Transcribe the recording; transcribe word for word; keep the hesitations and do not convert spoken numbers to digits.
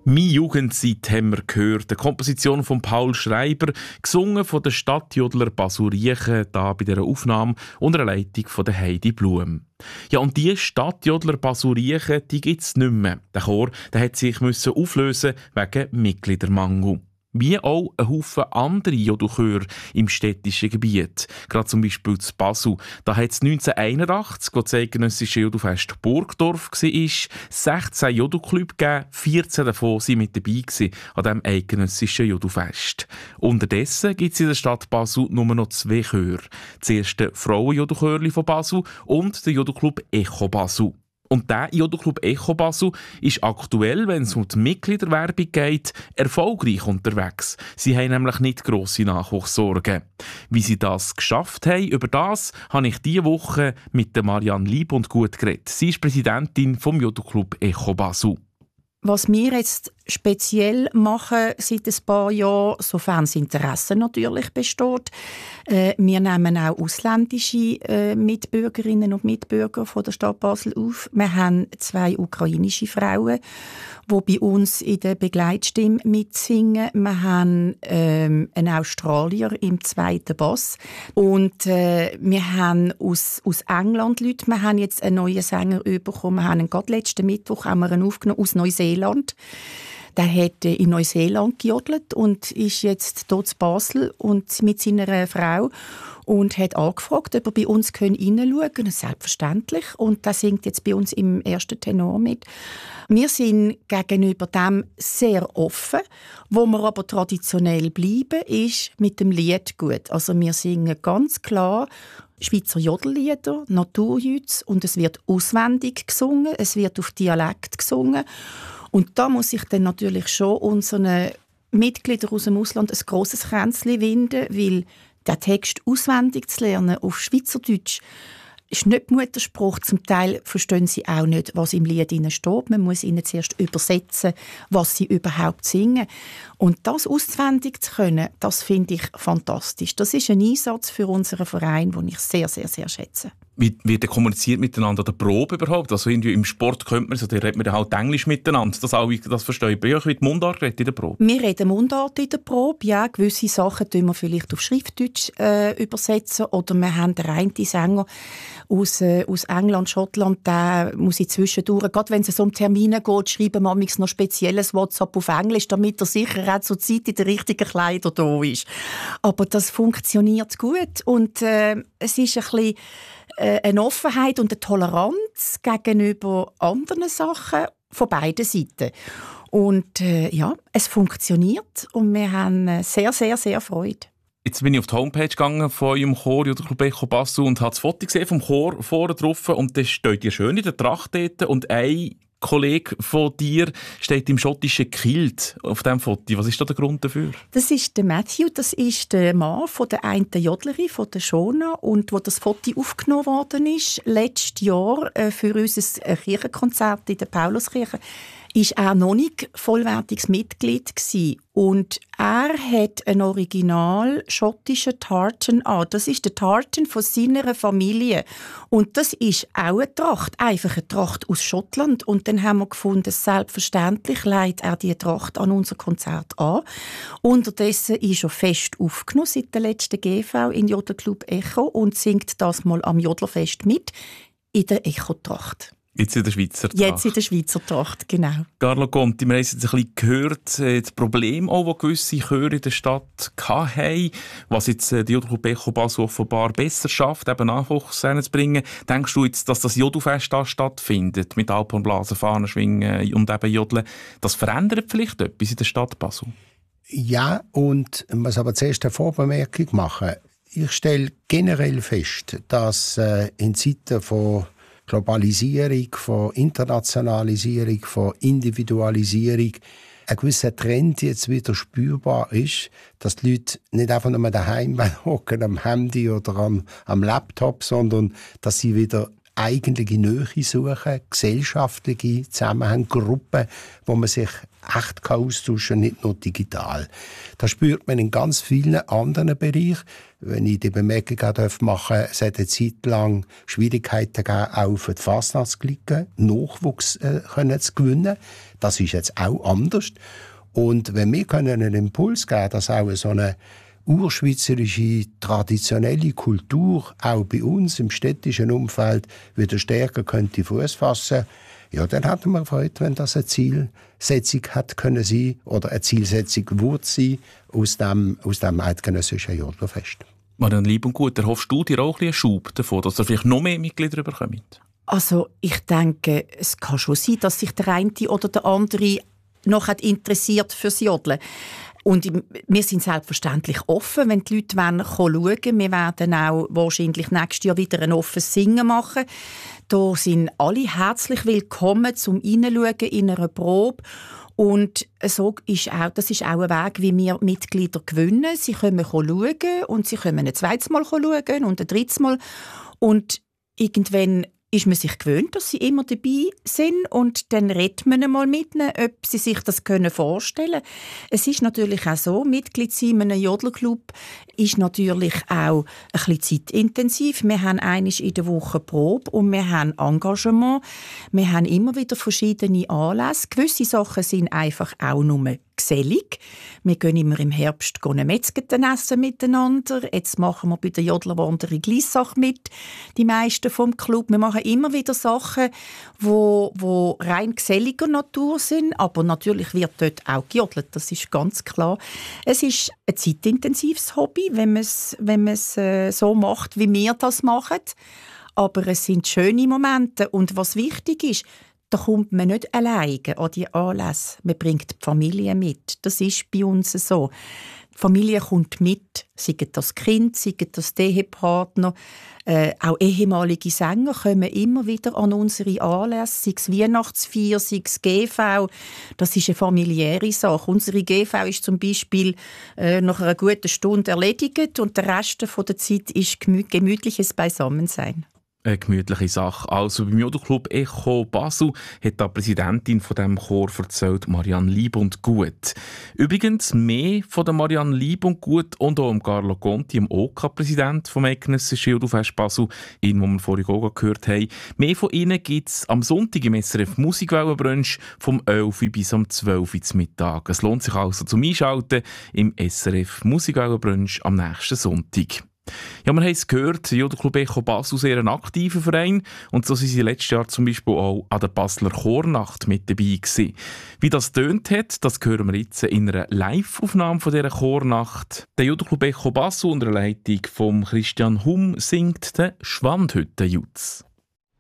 «Meine Jugendzeit» haben wir gehört. Eine Komposition von Paul Schreiber, gesungen von der Stadtjodler Basu Riechen, da bei dieser Aufnahme unter der Leitung von der Heidi Blum. Ja, und die Stadtjodler Basu Riechen, die gibt es nicht mehr. Der Chor, der hat sich müssen auflösen wegen Mitgliedermangel. Wie auch ein Haufen andere Jodelchöre im städtischen Gebiet. Gerade zum Beispiel zu Basel. Da hat es neunzehnhunderteinundachtzig, als das eidgenössische Jodelfest Burgdorf war, sechzehn Jodelclubs gegeben, vierzehn davon waren mit dabei gewesen, an diesem eidgenössischen Jodelfest. Unterdessen gibt es in der Stadt Basel nur noch zwei Chöre. Das erste Frauenjodelchörli von Basel und der Jodelclub Echo Basel. Und der Jodelclub Echo Basel ist aktuell, wenn es um die Mitgliederwerbung geht, erfolgreich unterwegs. Sie haben nämlich nicht grosse Nachwuchssorgen. Wie sie das geschafft haben, über das habe ich diese Woche mit der Marianne Lieb und gut geredet. Sie ist Präsidentin vom Jodelclub Echo Basel. Was wir jetzt speziell machen seit ein paar Jahren, sofern das Interesse natürlich besteht, äh, wir nehmen auch ausländische äh, Mitbürgerinnen und Mitbürger von der Stadt Basel auf. Wir haben zwei ukrainische Frauen, die bei uns in der Begleitstimme mitsingen. Wir haben ähm, einen Australier im zweiten Bass und äh, wir haben aus, aus England Leute. Wir haben jetzt einen neuen Sänger bekommen. Wir haben gerade letzten Mittwoch haben wir einen aufgenommen aus Neuseeland. Der hat in Neuseeland gejodelt und ist jetzt hier in Basel und mit seiner Frau und hat angefragt, ob er bei uns hineinschauen kann. Selbstverständlich. Und der singt jetzt bei uns im ersten Tenor mit. Wir sind gegenüber dem sehr offen. Wo wir aber traditionell bleiben, ist mit dem Lied gut. Also wir singen ganz klar Schweizer Jodellieder, Naturjüds und es wird auswendig gesungen, es wird auf Dialekt gesungen. Und da muss ich dann natürlich schon unseren Mitgliedern aus dem Ausland ein grosses Kränzchen winden, weil den Text auswendig zu lernen auf Schweizerdeutsch ist nicht Mutterspruch. Zum Teil verstehen sie auch nicht, was im Lied steht. Man muss ihnen zuerst übersetzen, was sie überhaupt singen. Und das auswendig zu können, das finde ich fantastisch. Das ist ein Einsatz für unseren Verein, den ich sehr, sehr, sehr schätze. Wie wird kommuniziert miteinander der Probe überhaupt? Also irgendwie im Sport könnte man so, da redet man halt Englisch miteinander. Das, alle, das verstehe ich. Bei euch wird Mundart in der Probe? Wir reden Mundart in der Probe, ja. Gewisse Sachen tun wir vielleicht auf Schriftdeutsch äh, übersetzen. Oder wir haben den einen Sänger aus, äh, aus England, Schottland, der muss ich zwischendurch, gerade wenn es um Termine geht, schreiben wir noch spezielles WhatsApp auf Englisch, damit er sicher auch zur Zeit in den richtigen Kleidern da ist. Aber das funktioniert gut und äh, es ist ein bisschen eine Offenheit und eine Toleranz gegenüber anderen Sachen von beiden Seiten. Und äh, ja, es funktioniert und wir haben sehr, sehr, sehr Freude. Jetzt bin ich auf die Homepage gegangen von eurem Chor Jodelclub Echo Basel und habe das Foto gesehen vom Chor vorne drauf und da steht ihr schön in der Tracht dort und ein Kollege von dir steht im schottischen Kilt auf diesem Foto. Was ist da der Grund dafür? Das ist der Matthew, das ist der Mann von der einen Jodlerin, von der Shona, und wo das Foto aufgenommen worden ist, letztes Jahr äh, für unser Kirchenkonzert in der Pauluskirche, ist er noch nicht vollwertiges Mitglied gewesen. Und er hat einen original schottischen Tartan an. Das ist der Tartan von seiner Familie. Und das ist auch eine Tracht, einfach eine Tracht aus Schottland. Und dann haben wir gefunden, selbstverständlich leitet er diese Tracht an unser Konzert an. Unterdessen ist er fest aufgenommen seit der letzten G V in Jodelclub Echo und singt das mal am Jodlerfest mit in der Echo-Tracht. Jetzt in der Schweizer Tracht. Jetzt in der Schweizer Tracht, genau. Carlo Conti, wir haben jetzt ein bisschen gehört, das Problem auch, das gewisse Chöre in der Stadt hatten, was jetzt die Jodelclub Echo Basel offenbar besser schafft, eben Nachwuchs zu bringen. Denkst du jetzt, dass das Jodelfest da stattfindet, mit Alpenblasen, Fahnenschwingen und eben Jodeln, das verändert vielleicht etwas in der Stadt Basel? Ja, und ich muss aber zuerst eine Vorbemerkung machen. Ich stelle generell fest, dass äh, in Zeiten von Globalisierung, von Internationalisierung, von Individualisierung ein gewisser Trend jetzt wieder spürbar ist, dass die Leute nicht einfach nur daheim hocken am Handy oder am, am Laptop, sondern dass sie wieder eigentliche Nähe suchen, gesellschaftliche Zusammenhänge, Gruppen, wo man sich echt austauschen kann, nicht nur digital. Das spürt man in ganz vielen anderen Bereichen. Wenn ich die Bemerkung machen darf, es hat eine Zeit lang Schwierigkeiten gegeben, auch für die Fasnachtsglieder Nachwuchs äh, können zu gewinnen. Das ist jetzt auch anders. Und wenn wir können einen Impuls geben, dass auch so eine urschweizerische, traditionelle Kultur auch bei uns im städtischen Umfeld wieder stärker könnte Fuß fassen, ja, dann hätten wir Freude, wenn das eine Zielsetzung hätte können sein oder eine Zielsetzung wurde sein aus dem, aus dem eidgenössischen Jodlerfest. Marianne Lieb und Gut, erhoffst du dir auch einen Schub davon, dass da vielleicht noch mehr Mitglieder bekommen? Also ich denke, es kann schon sein, dass sich der eine oder der andere noch interessiert fürs Jodeln. Und wir sind selbstverständlich offen, wenn die Leute schauen wollen. Wir werden auch wahrscheinlich nächstes Jahr wieder ein offenes Singen machen. Da sind alle herzlich willkommen zum Reinschauen in einer Probe. Und so ist auch, das ist auch ein Weg, wie wir Mitglieder gewinnen. Sie können schauen und sie können ein zweites Mal schauen und ein drittes Mal. Und irgendwann ist man sich gewöhnt, dass sie immer dabei sind und dann redet man einmal mit ihnen, ob sie sich das vorstellen können. Es ist natürlich auch so, Mitglied sein in einem Jodlerclub ist natürlich auch ein bisschen zeitintensiv. Wir haben einmal in der Woche Probe und wir haben Engagement. Wir haben immer wieder verschiedene Anlässe. Gewisse Sachen sind einfach auch nur gesellig. Wir gehen immer im Herbst Metzgeten essen miteinander. Jetzt machen wir bei der Jodlerwanderung Glissach mit, die meisten vom Club. Wir machen immer wieder Sachen, wo, wo rein geselliger Natur sind, aber natürlich wird dort auch gejodelt, das ist ganz klar. Es ist ein zeitintensives Hobby, wenn man es wenn man's, äh, so macht, wie wir das machen. Aber es sind schöne Momente und was wichtig ist, da kommt man nicht alleine an die Anlässe. Man bringt die Familie mit. Das ist bei uns so. Die Familie kommt mit, sei das Kind, sei das die Ehepartner. Äh, auch ehemalige Sänger kommen immer wieder an unsere Anlässe, sei es Weihnachtsfeier, sei es G V. Das ist eine familiäre Sache. Unsere G V ist zum Beispiel äh, nach einer guten Stunde erledigt und der Rest der Zeit ist gemü- gemütliches Beisammensein. Eine gemütliche Sache. Also beim Jodlerclub Echo Basel hat die Präsidentin von diesem Chor erzählt, Marianne Lieb und Gut. Übrigens mehr von der Marianne Lieb und Gut und auch dem Carlo Conti, dem O K-Präsident vom Eidgenössischen Jodlerfest Basel, ihn, den wir vorhin auch gehört haben. Mehr von ihnen gibt es am Sonntag im S R F Musikwellenbrunch vom elf bis am zwölf Uhr Mittag. Es lohnt sich also zum Einschalten im S R F Musikwellenbrunch am nächsten Sonntag. Ja, wir haben es gehört, der Jodlerclub Echo Basel ist ein aktiver Verein und so sind sie letztes Jahr zum Beispiel auch an der Basler Chornacht mit dabei gewesen. Wie das tönt hat, das hören wir jetzt in einer Live-Aufnahme von dieser Chornacht. Der Jodlerclub Echo Basel unter der Leitung von Christian Humm singt den Schwandhütten-Jutz.